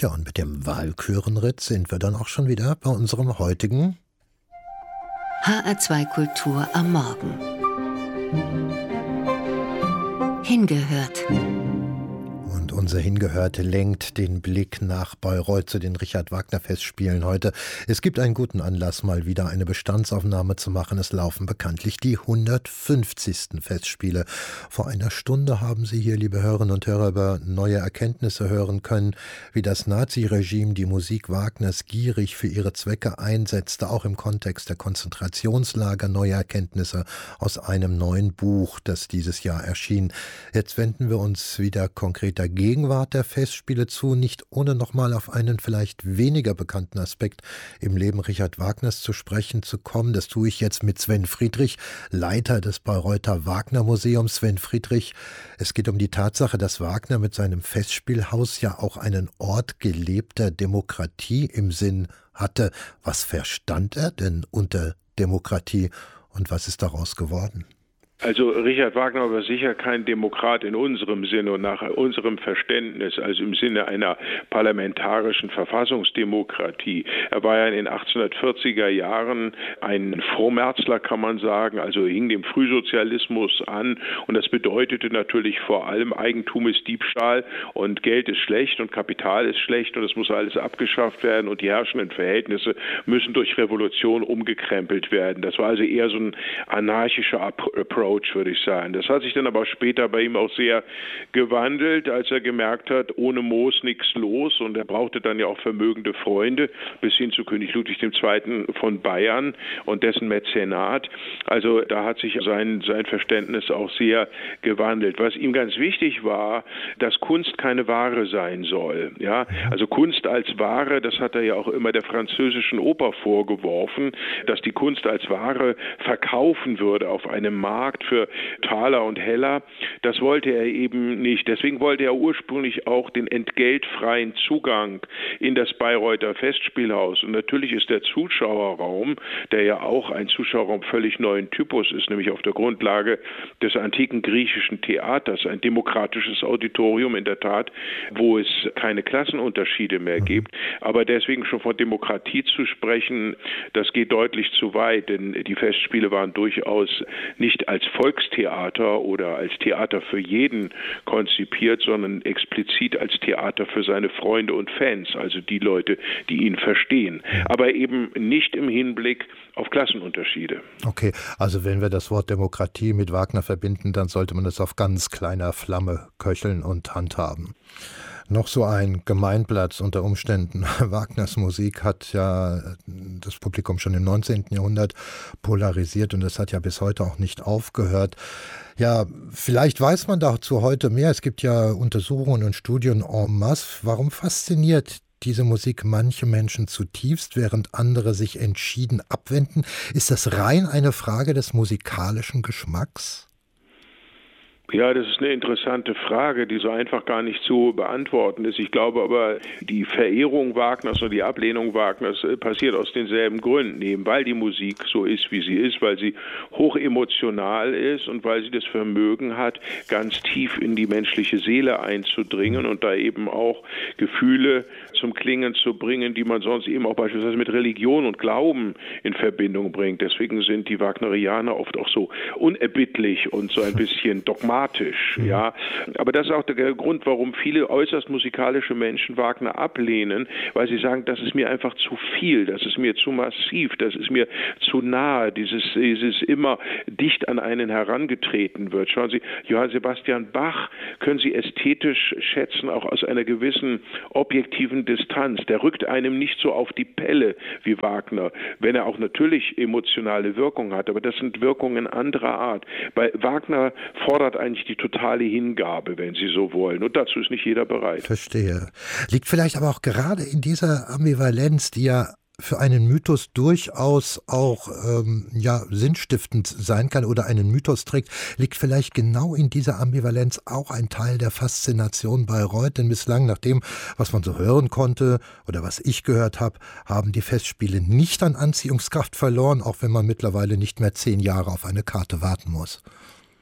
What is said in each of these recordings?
Ja, und mit dem Walkürenritt sind wir dann auch schon wieder bei unserem heutigen HR2 Kultur am Morgen. Hingehört. Und unser Hingehörte lenkt den Blick nach Bayreuth zu den Richard-Wagner-Festspielen heute. Es gibt einen guten Anlass, mal wieder eine Bestandsaufnahme zu machen. Es laufen bekanntlich die 150. Festspiele. Vor einer Stunde haben Sie hier, liebe Hörerinnen und Hörer, über neue Erkenntnisse hören können, wie das Naziregime die Musik Wagners gierig für ihre Zwecke einsetzte, auch im Kontext der Konzentrationslager. Neue Erkenntnisse aus einem neuen Buch, das dieses Jahr erschien. Jetzt wenden wir uns wieder konkret der Gegenwart der Festspiele zu, nicht ohne nochmal auf einen vielleicht weniger bekannten Aspekt im Leben Richard Wagners zu sprechen zu kommen. Das tue ich jetzt mit Sven Friedrich, Leiter des Bayreuther Wagner Museums. Sven Friedrich, es geht um die Tatsache, dass Wagner mit seinem Festspielhaus ja auch einen Ort gelebter Demokratie im Sinn hatte. Was verstand er denn unter Demokratie und was ist daraus geworden? Also Richard Wagner war sicher kein Demokrat in unserem Sinne und nach unserem Verständnis, also im Sinne einer parlamentarischen Verfassungsdemokratie. Er war ja in den 1840er Jahren ein Vormärzler, kann man sagen, also hing dem Frühsozialismus an und das bedeutete natürlich vor allem, Eigentum ist Diebstahl und Geld ist schlecht und Kapital ist schlecht und es muss alles abgeschafft werden und die herrschenden Verhältnisse müssen durch Revolution umgekrempelt werden. Das war also eher so ein anarchischer Approach, würde ich sagen. Das hat sich dann aber später bei ihm auch sehr gewandelt, als er gemerkt hat, ohne Moos nichts los und er brauchte dann ja auch vermögende Freunde, bis hin zu König Ludwig II. Von Bayern und dessen Mäzenat. Also da hat sich sein Verständnis auch sehr gewandelt. Was ihm ganz wichtig war, dass Kunst keine Ware sein soll. Ja? Also Kunst als Ware, das hat er ja auch immer der französischen Oper vorgeworfen, dass die Kunst als Ware verkaufen würde auf einem Markt für Taler und Heller. Das wollte er eben nicht. Deswegen wollte er ursprünglich auch den entgeltfreien Zugang in das Bayreuther Festspielhaus. Und natürlich ist der Zuschauerraum, der ja auch ein Zuschauerraum völlig neuen Typus ist, nämlich auf der Grundlage des antiken griechischen Theaters, ein demokratisches Auditorium in der Tat, wo es keine Klassenunterschiede mehr gibt. Aber deswegen schon von Demokratie zu sprechen, das geht deutlich zu weit, denn die Festspiele waren durchaus nicht als Volkstheater oder als Theater für jeden konzipiert, sondern explizit als Theater für seine Freunde und Fans, also die Leute, die ihn verstehen. Aber eben nicht im Hinblick auf Klassenunterschiede. Okay, also wenn wir das Wort Demokratie mit Wagner verbinden, dann sollte man es auf ganz kleiner Flamme köcheln und handhaben. Noch so ein Gemeinplatz unter Umständen. Wagners Musik hat ja das Publikum schon im 19. Jahrhundert polarisiert und das hat ja bis heute auch nicht aufgehört. Ja, vielleicht weiß man dazu heute mehr. Es gibt ja Untersuchungen und Studien en masse. Warum fasziniert diese Musik manche Menschen zutiefst, während andere sich entschieden abwenden? Ist das rein eine Frage des musikalischen Geschmacks? Ja, das ist eine interessante Frage, die so einfach gar nicht zu beantworten ist. Ich glaube aber, die Verehrung Wagners oder die Ablehnung Wagners passiert aus denselben Gründen, eben weil die Musik so ist, wie sie ist, weil sie hochemotional ist und weil sie das Vermögen hat, ganz tief in die menschliche Seele einzudringen und da eben auch Gefühle zum Klingen zu bringen, die man sonst eben auch beispielsweise mit Religion und Glauben in Verbindung bringt. Deswegen sind die Wagnerianer oft auch so unerbittlich und so ein bisschen dogmatisch. Ja, aber das ist auch der Grund, warum viele äußerst musikalische Menschen Wagner ablehnen, weil sie sagen, das ist mir einfach zu viel, das ist mir zu massiv, das ist mir zu nahe, dieses immer dicht an einen herangetreten wird. Schauen Sie, Johann Sebastian Bach können Sie ästhetisch schätzen, auch aus einer gewissen objektiven Distanz. Der rückt einem nicht so auf die Pelle wie Wagner, wenn er auch natürlich emotionale Wirkung hat, aber das sind Wirkungen anderer Art. Bei Wagner fordert eigentlich die totale Hingabe, wenn Sie so wollen. Und dazu ist nicht jeder bereit. Verstehe. Liegt vielleicht aber auch gerade in dieser Ambivalenz, die ja für einen Mythos durchaus auch sinnstiftend sein kann oder einen Mythos trägt, liegt vielleicht genau in dieser Ambivalenz auch ein Teil der Faszination Bayreuth. Denn bislang, nach dem, was man so hören konnte oder was ich gehört habe, haben die Festspiele nicht an Anziehungskraft verloren, auch wenn man mittlerweile nicht mehr 10 Jahre auf eine Karte warten muss.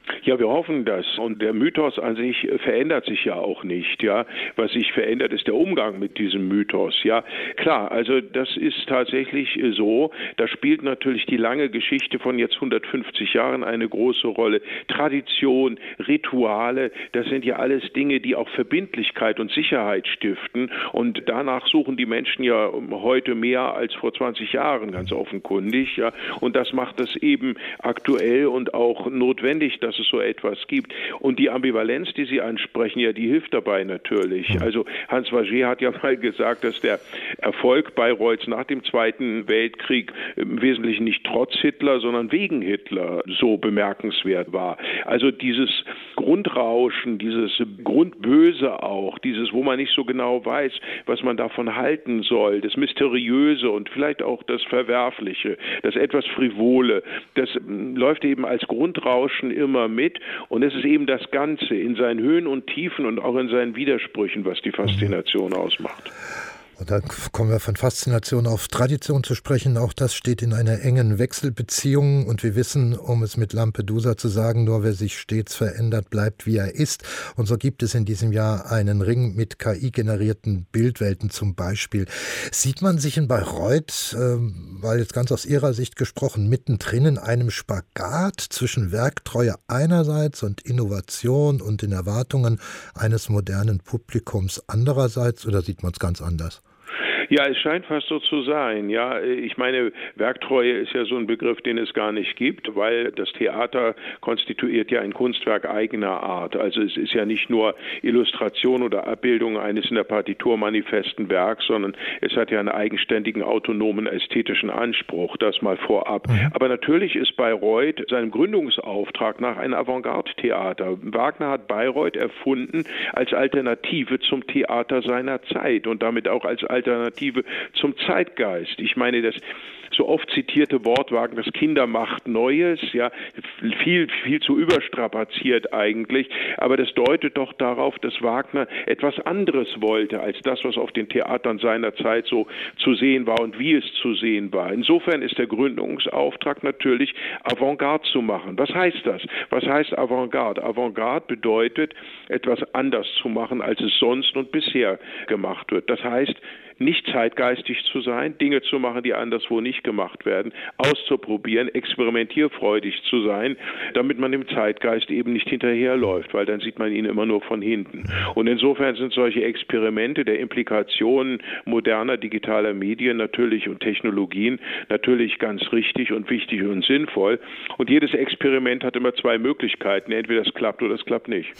Ja, wir hoffen das. Und der Mythos an sich verändert sich ja auch nicht. Ja, was sich verändert, ist der Umgang mit diesem Mythos. Ja, klar. Also das ist tatsächlich so. Da spielt natürlich die lange Geschichte von jetzt 150 Jahren eine große Rolle. Tradition, Rituale, das sind ja alles Dinge, die auch Verbindlichkeit und Sicherheit stiften. Und danach suchen die Menschen ja heute mehr als vor 20 Jahren, ganz offenkundig. Ja, und das macht es eben aktuell und auch notwendig, dass es so etwas gibt. Und die Ambivalenz, die Sie ansprechen, ja, die hilft dabei natürlich. Also Hans Faget hat ja mal gesagt, dass der Erfolg Bayreuths nach dem Zweiten Weltkrieg im Wesentlichen nicht trotz Hitler, sondern wegen Hitler so bemerkenswert war. Also dieses Grundrauschen, dieses Grundböse auch, dieses, wo man nicht so genau weiß, was man davon halten soll, das Mysteriöse und vielleicht auch das Verwerfliche, das etwas Frivole, das läuft eben als Grundrauschen immer mit, und es ist eben das Ganze in seinen Höhen und Tiefen und auch in seinen Widersprüchen, was die Faszination ausmacht. Und dann kommen wir von Faszination auf Tradition zu sprechen. Auch das steht in einer engen Wechselbeziehung. Und wir wissen, um es mit Lampedusa zu sagen, nur wer sich stets verändert, bleibt wie er ist. Und so gibt es in diesem Jahr einen Ring mit KI-generierten Bildwelten zum Beispiel. Sieht man sich in Bayreuth, weil jetzt ganz aus Ihrer Sicht gesprochen, mittendrin in einem Spagat zwischen Werktreue einerseits und Innovation und den Erwartungen eines modernen Publikums andererseits, oder sieht man es ganz anders? Ja, es scheint fast so zu sein. Ja, ich meine, Werktreue ist ja so ein Begriff, den es gar nicht gibt, weil das Theater konstituiert ja ein Kunstwerk eigener Art. Also es ist ja nicht nur Illustration oder Abbildung eines in der Partitur manifesten Werks, sondern es hat ja einen eigenständigen, autonomen ästhetischen Anspruch, das mal vorab. Aber natürlich ist Bayreuth seinem Gründungsauftrag nach ein Avantgarde-Theater. Wagner hat Bayreuth erfunden als Alternative zum Theater seiner Zeit und damit auch als Alternative zum Zeitgeist. Ich meine, das so oft zitierte Wort Wagners Kinder macht Neues, ja, viel zu überstrapaziert eigentlich, aber das deutet doch darauf, dass Wagner etwas anderes wollte als das, was auf den Theatern seiner Zeit so zu sehen war und wie es zu sehen war. Insofern ist der Gründungsauftrag natürlich, Avantgarde zu machen. Was heißt das? Was heißt Avantgarde? Avantgarde bedeutet, etwas anders zu machen, als es sonst und bisher gemacht wird. Das heißt, nicht zeitgeistig zu sein, Dinge zu machen, die anderswo nicht gemacht werden, auszuprobieren, experimentierfreudig zu sein, damit man dem Zeitgeist eben nicht hinterherläuft, weil dann sieht man ihn immer nur von hinten. Und insofern sind solche Experimente der Implikationen moderner digitaler Medien natürlich und Technologien natürlich ganz richtig und wichtig und sinnvoll. Und jedes Experiment hat immer zwei Möglichkeiten, entweder es klappt oder es klappt nicht.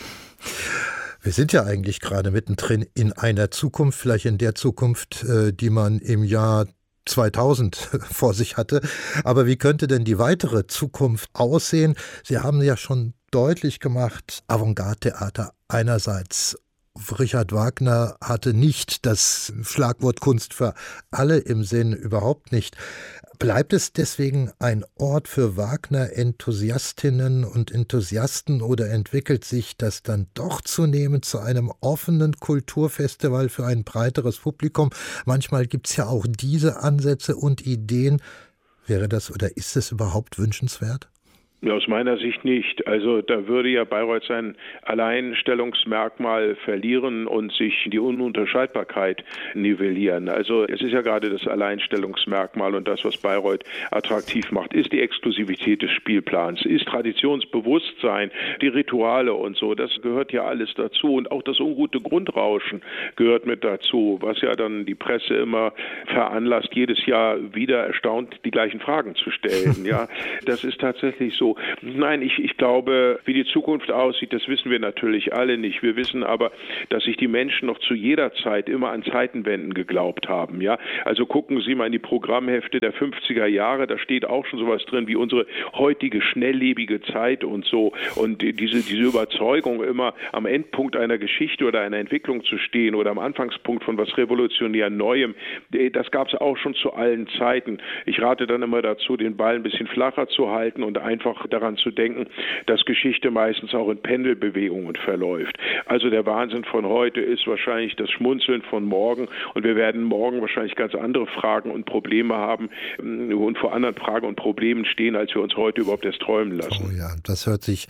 Wir sind ja eigentlich gerade mittendrin in einer Zukunft, vielleicht in der Zukunft, die man im Jahr 2000 vor sich hatte. Aber wie könnte denn die weitere Zukunft aussehen? Sie haben ja schon deutlich gemacht, Avantgarde-Theater einerseits. Richard Wagner hatte nicht das Schlagwort Kunst für alle im Sinn, überhaupt nicht. Bleibt es deswegen ein Ort für Wagner-Enthusiastinnen und Enthusiasten oder entwickelt sich das dann doch zunehmend zu einem offenen Kulturfestival für ein breiteres Publikum? Manchmal gibt es ja auch diese Ansätze und Ideen. Wäre das oder ist es überhaupt wünschenswert? Aus meiner Sicht nicht. Also da würde ja Bayreuth sein Alleinstellungsmerkmal verlieren und sich die Ununterscheidbarkeit nivellieren. Also es ist ja gerade das Alleinstellungsmerkmal und das, was Bayreuth attraktiv macht, ist die Exklusivität des Spielplans, ist Traditionsbewusstsein, die Rituale und so. Das gehört ja alles dazu und auch das ungute Grundrauschen gehört mit dazu, was ja dann die Presse immer veranlasst, jedes Jahr wieder erstaunt die gleichen Fragen zu stellen. Ja, das ist tatsächlich so. Nein, ich glaube, wie die Zukunft aussieht, das wissen wir natürlich alle nicht. Wir wissen aber, dass sich die Menschen noch zu jeder Zeit immer an Zeitenwenden geglaubt haben. Ja, also gucken Sie mal in die Programmhefte der 50er Jahre, da steht auch schon sowas drin wie unsere heutige schnelllebige Zeit und so. Und diese Überzeugung, immer am Endpunkt einer Geschichte oder einer Entwicklung zu stehen oder am Anfangspunkt von was revolutionär Neuem, das gab es auch schon zu allen Zeiten. Ich rate dann immer dazu, den Ball ein bisschen flacher zu halten und einfach daran zu denken, dass Geschichte meistens auch in Pendelbewegungen verläuft. Also der Wahnsinn von heute ist wahrscheinlich das Schmunzeln von morgen und wir werden morgen wahrscheinlich ganz andere Fragen und Probleme haben und vor anderen Fragen und Problemen stehen, als wir uns heute überhaupt erst träumen lassen. Oh ja, das hört sich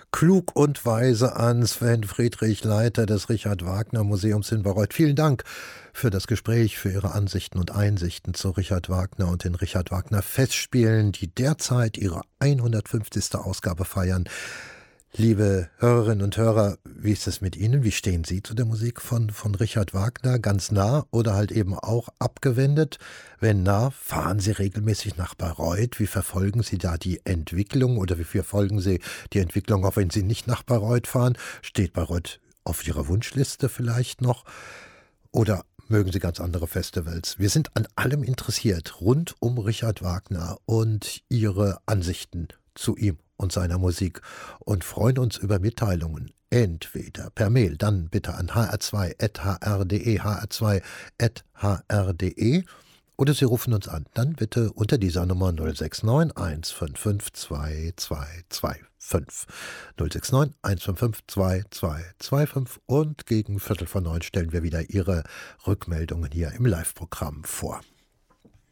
klug und weise an Sven Friedrich, Leiter des Richard Wagner Museums in Bayreuth. Vielen Dank für das Gespräch, für Ihre Ansichten und Einsichten zu Richard Wagner und den Richard Wagner Festspielen, die derzeit ihre 150. Ausgabe feiern. Liebe Hörerinnen und Hörer, wie ist es mit Ihnen? Wie stehen Sie zu der Musik von Richard Wagner? Ganz nah oder halt eben auch abgewendet? Wenn nah, fahren Sie regelmäßig nach Bayreuth? Wie verfolgen Sie da die Entwicklung oder wie verfolgen Sie die Entwicklung, auch wenn Sie nicht nach Bayreuth fahren? Steht Bayreuth auf Ihrer Wunschliste vielleicht noch? Oder mögen Sie ganz andere Festivals? Wir sind an allem interessiert, rund um Richard Wagner und Ihre Ansichten zu ihm und seiner Musik und freuen uns über Mitteilungen, entweder per Mail, dann bitte an hr2.hr.de, hr2.hr.de, oder Sie rufen uns an, dann bitte unter dieser Nummer 069 155 2225. 069 155 2225 und gegen 8:45 stellen wir wieder Ihre Rückmeldungen hier im Live-Programm vor.